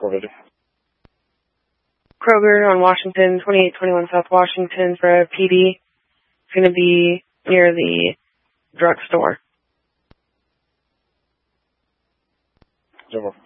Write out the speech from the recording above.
450. Kroger on Washington, 2821 South Washington for a PD. It's going to be near the drugstore. General.